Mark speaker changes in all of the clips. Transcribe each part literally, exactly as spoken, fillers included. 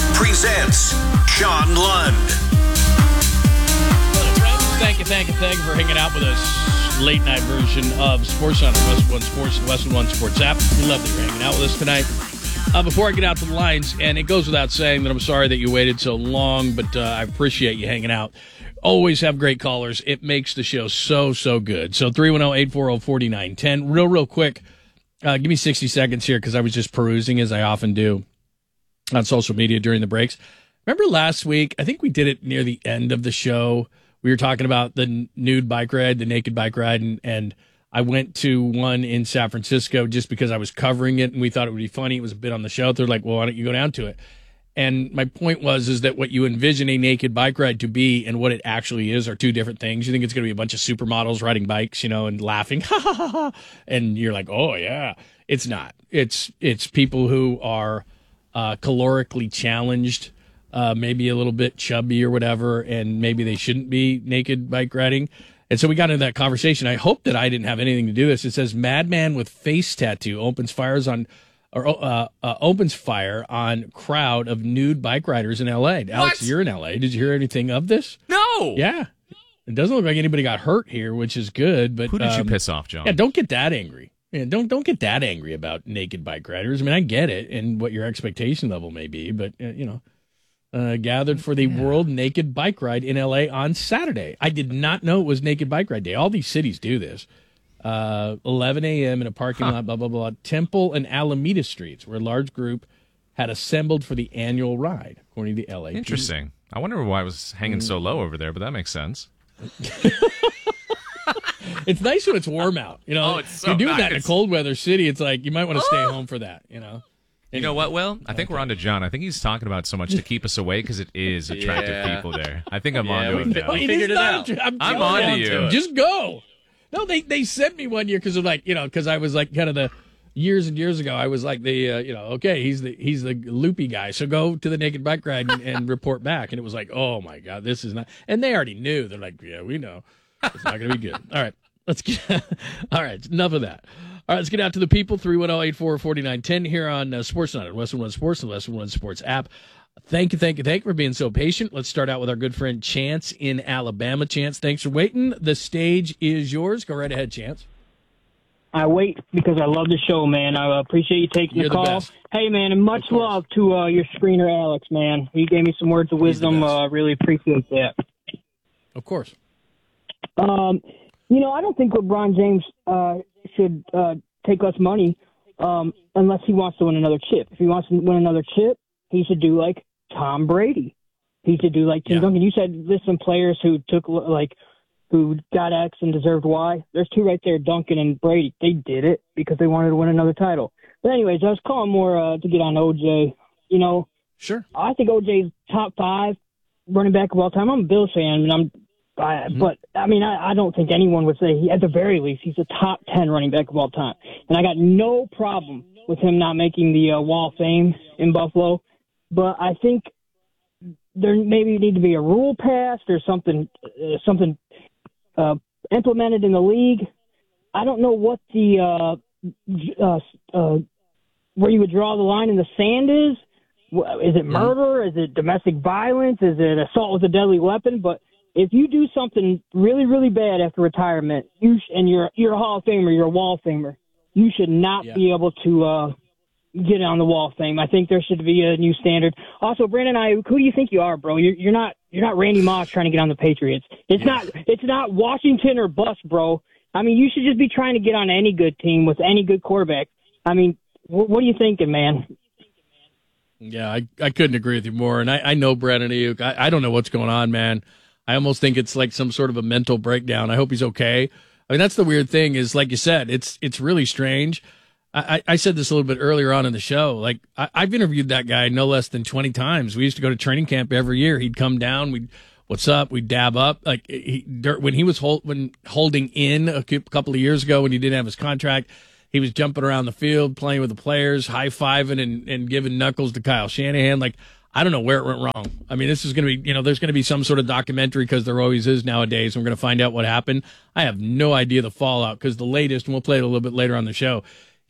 Speaker 1: Sports presents John Lund.
Speaker 2: Thank you, thank you, thank you for hanging out with us. Late night version of Sports on West One Sports and West One Sports app. We love that you're hanging out with us tonight. Uh, before I get out to the lines, and it goes without saying that I'm sorry that you waited so long, but uh, I appreciate you hanging out. Always have great callers. It makes the show so, so good. So three one zero, eight four zero, four nine one zero. Real, real quick, uh, give me sixty seconds here because I was just perusing, as I often do, on social media during the breaks. Remember last week, I think we did it near the end of the show. We were talking about the nude bike ride, the naked bike ride, and, and I went to one in San Francisco just because I was covering it, and we thought it would be funny. It was a bit on the show. They're like, well, why don't you go down to it? And my point was is that what you envision a naked bike ride to be and what it actually is are two different things. You think it's going to be a bunch of supermodels riding bikes, you know, and laughing, ha, ha, ha, ha. And you're like, oh, yeah. It's not. It's it's people who are uh, calorically challenged, Uh, maybe a little bit chubby or whatever, and maybe they shouldn't be naked bike riding. And so we got into that conversation. I hope that I didn't have anything to do with this. It says madman with face tattoo opens fires on, or uh, uh, opens fire on crowd of nude bike riders in L A. Alex, you're in L A. Did you hear anything of this?
Speaker 3: No.
Speaker 2: Yeah. It doesn't look like anybody got hurt here, which is good. But
Speaker 3: who did
Speaker 2: um,
Speaker 3: you piss off, John?
Speaker 2: Yeah, don't get that angry. Yeah, don't don't get that angry about naked bike riders. I mean, I get it and what your expectation level may be, but uh, you know. Uh, gathered for the yeah. World Naked Bike Ride in L A on Saturday. I did not know it was Naked Bike Ride Day. All these cities do this. Uh, eleven a.m. in a parking huh. lot, blah, blah, blah. Temple and Alameda Streets, where a large group had assembled for the annual ride, according to the L A P D.
Speaker 3: Interesting. I wonder why it was hanging so low over there, but that makes sense.
Speaker 2: It's nice when it's warm out. You know,
Speaker 3: oh, it's so
Speaker 2: you're doing
Speaker 3: nice.
Speaker 2: that in a cold weather city. It's like you might want to stay home for that, you know.
Speaker 3: You know what, Will? I think okay. we're on to John. I think he's talking about so much to keep us away because it is attractive yeah. people there. I think I'm
Speaker 4: yeah,
Speaker 3: on to him now.
Speaker 4: We figured it out.
Speaker 2: I'm,
Speaker 3: I'm on to you.
Speaker 2: Just go. No, they, they sent me one year because of like, you know, because I was like kind of the years and years ago, I was like the, uh, you know, okay, he's the he's the loopy guy. So go to the naked bike ride and, and report back. And it was like, oh, my God, this is not. And they already knew. They're like, yeah, we know. It's not going to be good. All right. Let's get. All right. Enough of that. All right, let's get out to the people. three one zero, eight four zero, four nine one zero here on uh, Sportsnet at Western One Sports and the Western One Sports app. Thank you, thank you, thank you for being so patient. Let's start out with our good friend Chance in Alabama. Chance, thanks for waiting. The stage is yours. Go right ahead, Chance.
Speaker 5: I wait because I love the show, man. I appreciate you taking
Speaker 2: You're
Speaker 5: the call.
Speaker 2: The best.
Speaker 5: Hey, man, and much love to uh, your screener, Alex, man. He gave me some words of wisdom. I uh, really appreciate that.
Speaker 2: Of course.
Speaker 5: Um, you know, I don't think LeBron James uh, should uh, take less money um, unless he wants to win another chip. If he wants to win another chip, he should do like Tom Brady. He should do like Tim
Speaker 2: yeah.
Speaker 5: Duncan. You said list some players who took like who got X and deserved Y. There's two right there, Duncan and Brady. They did it because they wanted to win another title. But anyways, I was calling more uh, to get on O J. You know,
Speaker 2: sure.
Speaker 5: I think O J's top five running back of all time. I'm a Bills fan, and I'm. I,
Speaker 2: mm-hmm.
Speaker 5: But, I mean, I, I don't think anyone would say, he, at the very least, he's a top ten running back of all time. And I got no problem with him not making the uh, Wall of Fame in Buffalo. But I think there maybe need to be a rule passed or something uh, something uh, implemented in the league. I don't know what the uh, uh, uh, where you would draw the line in the sand is. Is it murder? Is it domestic violence? Is it assault with a deadly weapon? But if you do something really, really bad after retirement, you sh- and you're you're a Hall of Famer, you're a Wall of Famer, you should not yeah. be able to uh, get on the Wall of Fame. I think there should be a new standard. Also, Brandon Ayuk, who do you think you are, bro? You're, you're not you're not Randy Moss trying to get on the Patriots. It's yeah. not it's not Washington or bust, bro. I mean, you should just be trying to get on any good team with any good quarterback. I mean, wh- what are you thinking, man?
Speaker 2: Yeah, I, I couldn't agree with you more. And I, I know Brandon Ayuk. I, I don't know what's going on, man. I almost think it's like some sort of a mental breakdown. I hope he's okay. I mean, that's the weird thing is, like you said, it's it's really strange. I, I said this a little bit earlier on in the show. Like, I, I've interviewed that guy no less than twenty times. We used to go to training camp every year. He'd come down. We'd, what's up? We'd dab up. Like, he, when he was hold, when holding in a couple of years ago when he didn't have his contract, he was jumping around the field, playing with the players, high-fiving and, and giving knuckles to Kyle Shanahan. Like, I don't know where it went wrong. I mean, this is going to be, you know, there's going to be some sort of documentary because there always is nowadays. And we're going to find out what happened. I have no idea the fallout because the latest, and we'll play it a little bit later on the show,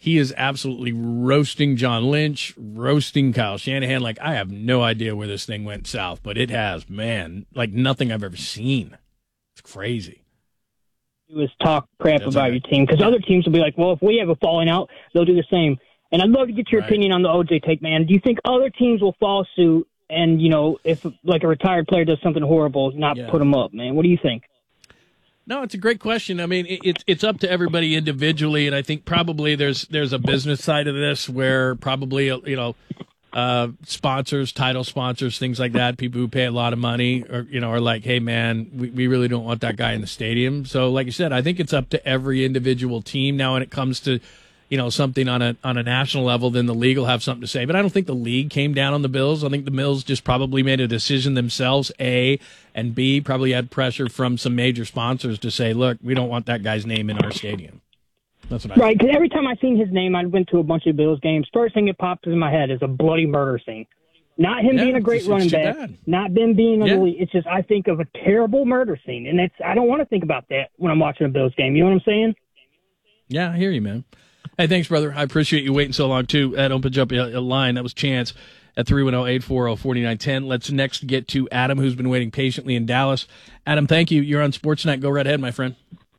Speaker 2: he is absolutely roasting John Lynch, roasting Kyle Shanahan. Like, I have no idea where this thing went south, but it has, man, like nothing I've ever seen. It's crazy.
Speaker 5: Do is talk crap
Speaker 2: That's
Speaker 5: about
Speaker 2: okay.
Speaker 5: your team, because other teams will be like, well, if we have a falling out, they'll do the same. And I'd love to get your
Speaker 2: Right.
Speaker 5: opinion on the O J take, man. Do you think other teams will follow suit and, you know, if like a retired player does something horrible, not
Speaker 2: Yeah.
Speaker 5: put him up, man? What do you think?
Speaker 2: No, it's a great question. I mean, it, it's it's up to everybody individually, and I think probably there's there's a business side of this where probably you know uh, sponsors, title sponsors, things like that, people who pay a lot of money, or you know, are like, hey man, we, we really don't want that guy in the stadium. So, like you said, I think it's up to every individual team. Now, when it comes to you know something on a on a national level, then the league will have something to say. But I don't think the league came down on the Bills. I think the Bills just probably made a decision themselves. A and B probably had pressure from some major sponsors to say, look, we don't want that guy's name in our stadium. That's what I
Speaker 5: Right, because every time I seen his name, I went to a bunch of Bills games. First thing that pops in my head is a bloody murder scene. Not him
Speaker 2: Yeah,
Speaker 5: being a great
Speaker 2: it's-
Speaker 5: running
Speaker 2: it's too
Speaker 5: back,
Speaker 2: bad.
Speaker 5: not them being
Speaker 2: Yeah.
Speaker 5: elite. It's just I think of a terrible murder scene, and it's I don't want to think about that when I'm watching a Bills game. You know what I'm saying?
Speaker 2: Yeah, I hear you, man. Hey, thanks, brother. I appreciate you waiting so long, too. That opens up a, a line. That was Chance at three one zero, eight four zero, four nine one zero. Let's next get to Adam, who's been waiting patiently in Dallas. Adam, thank you. You're on Sportsnet. Go right ahead, my friend.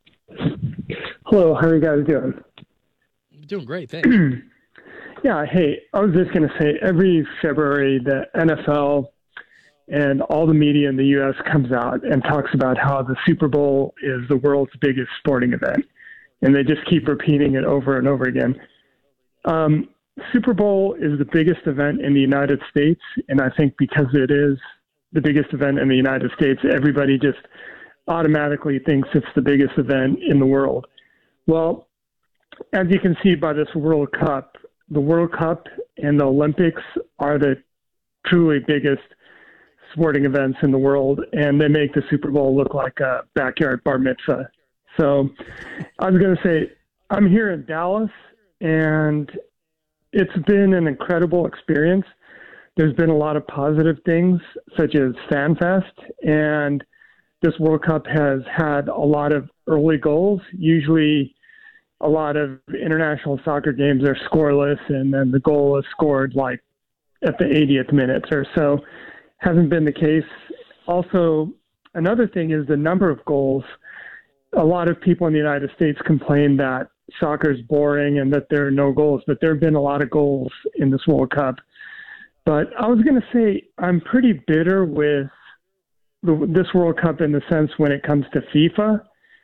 Speaker 4: Hello, how are you guys doing?
Speaker 2: Doing great, thanks.
Speaker 4: Yeah, hey, I was just going to say every February the N F L and all the media in the U S comes out and talks about how the Super Bowl is the world's biggest sporting event. And they just keep repeating it over and over again. Um, Super Bowl is the biggest event in the United States, and I think because it is the biggest event in the United States, everybody just automatically thinks it's the biggest event in the world. Well, as you can see by this World Cup, the World Cup and the Olympics are the truly biggest sporting events in the world, and they make the Super Bowl look like a backyard bar mitzvah. So I was going to say, I'm here in Dallas, and it's been an incredible experience. There's been a lot of positive things, such as FanFest, and this World Cup has had a lot of early goals. Usually a lot of international soccer games are scoreless, and then the goal is scored like at the eightieth minute or so. Hasn't been the case. Also, another thing is the number of goals. A lot of people in the United States complain that soccer is boring and that there are no goals, but there have been a lot of goals in this World Cup. But I was going to say I'm pretty bitter with the, this World Cup in the sense when it comes to FIFA.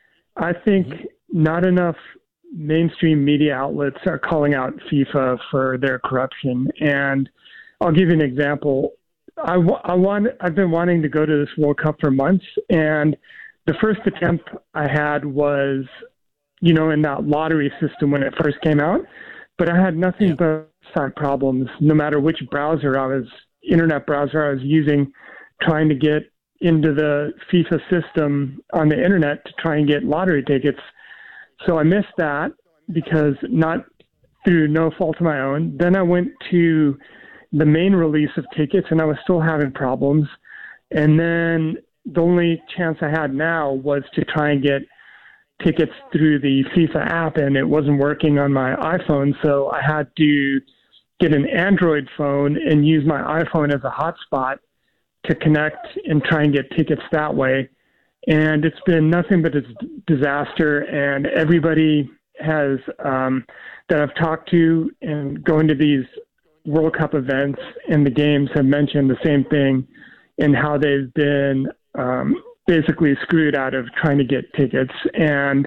Speaker 4: I think not enough mainstream media outlets are calling out FIFA for their corruption. And I'll give you an example. I, I want, I've been wanting to go to this World Cup for months, and the first attempt I had was, you know, in that lottery system when it first came out, but I had nothing
Speaker 2: Yeah.
Speaker 4: but side problems, no matter which browser I was, internet browser I was using, trying to get into the FIFA system on the internet to try and get lottery tickets. So I missed that because not through no fault of my own. Then I went to the main release of tickets and I was still having problems. And then the only chance I had now was to try and get tickets through the FIFA app, and it wasn't working on my iPhone. So I had to get an Android phone and use my iPhone as a hotspot to connect and try and get tickets that way. And it's been nothing but a disaster. And everybody has, um, that I've talked to and going to these World Cup events and the games have mentioned the same thing, and how they've been um, basically screwed out of trying to get tickets. And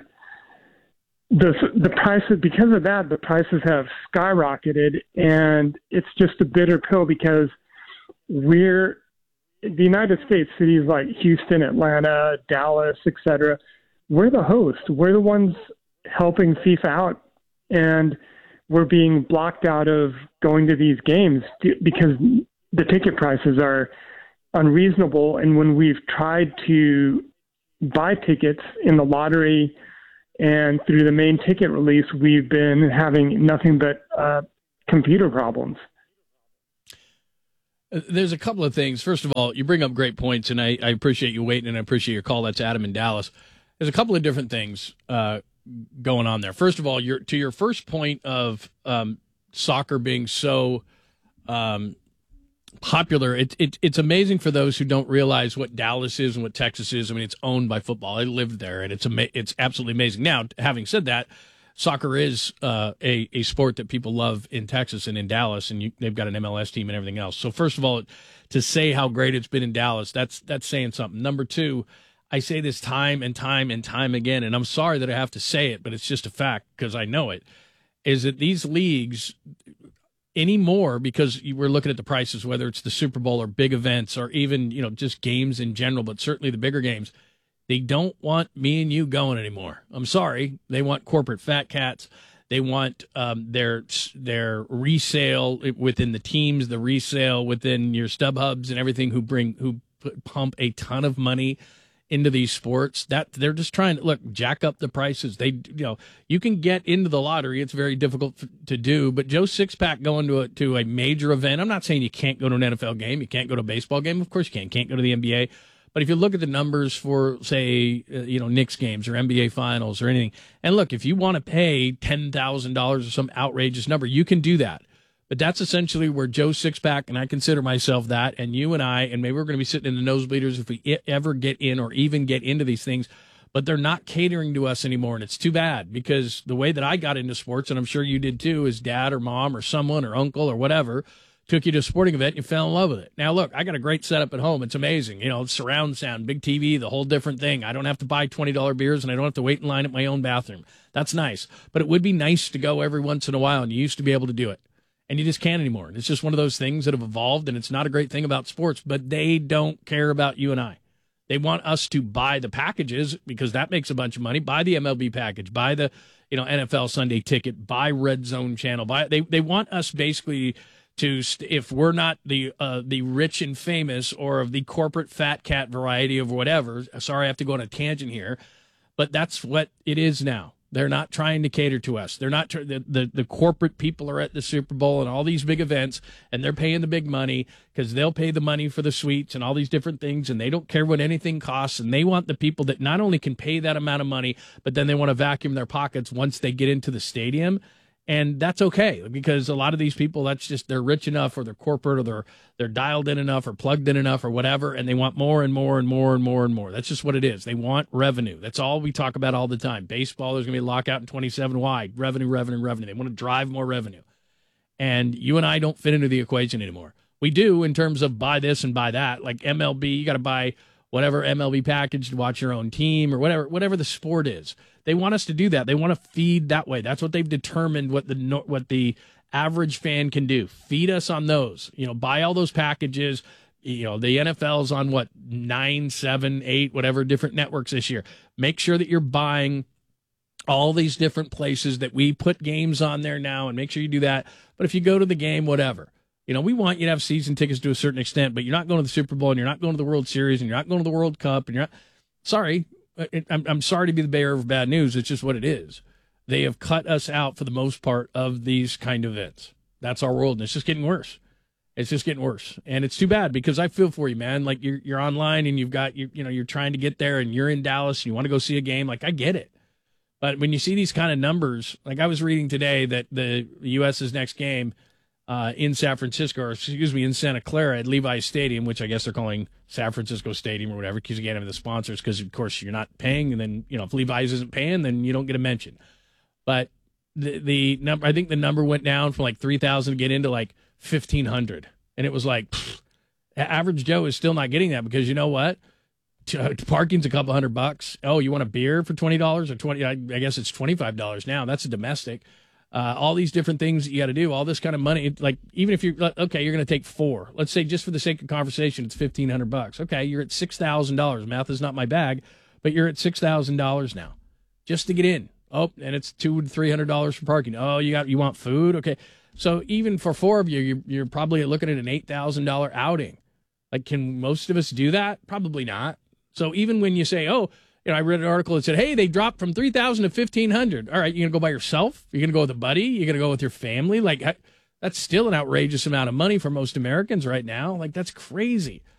Speaker 4: the the prices, because of that, the prices have skyrocketed, and it's just a bitter pill because we're, the United States, cities like Houston, Atlanta, Dallas, et cetera, we're the host. We're the ones helping FIFA out, and we're being blocked out of going to these games because the ticket prices are unreasonable. And when we've tried to buy tickets in the lottery and through the main ticket release, we've been having nothing but uh, computer problems.
Speaker 2: There's a couple of things. First of all, you bring up great points, and I, I appreciate you waiting, and I appreciate your call. That's Adam in Dallas. There's a couple of different things. Uh, going on there. First of all, your to your first point of um, soccer being so um, popular, it, it, it's amazing for those who don't realize what Dallas is and what Texas is. I mean, it's owned by football. I lived there, and it's ama- it's absolutely amazing. Now, having said that, soccer is uh, a, a sport that people love in Texas and in Dallas, and you, they've got an M L S team and everything else. So first of all, to say how great it's been in Dallas, that's that's saying something. Number two, I say this time and time and time again, and I'm sorry that I have to say it, but it's just a fact because I know it, is that these leagues anymore, because we're looking at the prices, whether it's the Super Bowl or big events or even, you know, just games in general, but certainly the bigger games, they don't want me and you going anymore. I'm sorry. They want corporate fat cats. They want um, their their resale within the teams, the resale within your StubHubs and everything who bring who pump a ton of money into these sports. That they're just trying to look jack up the prices. They you know you can get into the lottery. It's very difficult to do. But Joe Sixpack going to a to a major event. I'm not saying you can't go to an N F L game. You can't go to a baseball game. Of course you can. Can't go to the N B A. But if you look at the numbers for, say, uh, you know, Knicks games or N B A finals or anything, and look, if you want to pay ten thousand dollars or some outrageous number, you can do that. But that's essentially where Joe Sixpack, and I consider myself that, and you and I, and maybe we're going to be sitting in the nosebleeders if we I- ever get in or even get into these things, but they're not catering to us anymore, and it's too bad because the way that I got into sports, and I'm sure you did too, is dad or mom or someone or uncle or whatever took you to a sporting event, and you fell in love with it. Now, look, I got a great setup at home. It's amazing. You know, surround sound, big T V, the whole different thing. I don't have to buy twenty dollars beers, and I don't have to wait in line at my own bathroom. That's nice. But it would be nice to go every once in a while, and you used to be able to do it. And you just can't anymore. And it's just one of those things that have evolved, and it's not a great thing about sports, but they don't care about you and I. They want us to buy the packages because that makes a bunch of money. Buy the M L B package, buy the you know N F L Sunday ticket, buy Red Zone channel. Buy they they want us basically to st- if we're not the uh, the rich and famous or of the corporate fat cat variety of whatever. Sorry, I have to go on a tangent here, but that's what it is now. They're not trying to cater to us. They're not tr- the, the the corporate people are at the Super Bowl and all these big events, and they're paying the big money because they'll pay the money for the suites and all these different things, and they don't care what anything costs. And they want the people that not only can pay that amount of money, but then they want to vacuum their pockets once they get into the stadium. And that's okay because a lot of these people, that's just they're rich enough or they're corporate or they're they're dialed in enough or plugged in enough or whatever, and they want more and more and more and more and more. That's just what it is. They want revenue. That's all we talk about all the time. Baseball, there's going to be a lockout in twenty-seven wide. Revenue, revenue, revenue. They want to drive more revenue. And you and I don't fit into the equation anymore. We do in terms of buy this and buy that. Like M L B, you got to buy whatever M L B package to watch your own team or whatever whatever the sport is. They want us to do that. They want to feed that way. That's what they've determined what the what the average fan can do. Feed us on those. You know, buy all those packages. You know, the N F L's on what, nine, seven, eight, whatever different networks this year. Make sure that you're buying all these different places that we put games on there now, and make sure you do that. But if you go to the game, whatever. You know, we want you to have season tickets to a certain extent, but you're not going to the Super Bowl, and you're not going to the World Series, and you're not going to the World Cup, and you're not. Sorry, I'm, I'm sorry to be the bearer of bad news. It's just what it is. They have cut us out for the most part of these kind of events. That's our world, and it's just getting worse. It's just getting worse, and it's too bad because I feel for you, man. Like you're you're online and you've got you you know you're trying to get there, and you're in Dallas and you want to go see a game. Like I get it, but when you see these kind of numbers, like I was reading today that the, the U S's next game uh, in San Francisco, or excuse me, in Santa Clara at Levi's Stadium, which I guess they're calling San Francisco Stadium or whatever, because you can't have the sponsors because, of course, you're not paying. And then, you know, if Levi's isn't paying, then you don't get a mention. But the the number, I think the number went down from like three thousand to get into like fifteen hundred. And it was like, pfft, average Joe is still not getting that because you know what? Parking's a couple hundred bucks. Oh, you want a beer for twenty dollars or twenty? I guess it's twenty-five dollars now. That's a domestic. Uh, all these different things that you got to do, all this kind of money. Like, even if you're, okay, you're going to take four. Let's say just for the sake of conversation, it's fifteen hundred bucks. Okay, you're at six thousand dollars. Math is not my bag, but you're at six thousand dollars now just to get in. Oh, and it's two to three hundred dollars for parking. Oh, you got, you want food? Okay. So even for four of you, you're, you're probably looking at an eight thousand dollars outing. Like, can most of us do that? Probably not. So even when you say, oh, you know, I read an article that said, hey, they dropped from three thousand to fifteen hundred. All right, you're going to go by yourself? You're going to go with a buddy? You're going to go with your family? Like, that's still an outrageous amount of money for most Americans right now. Like, that's crazy.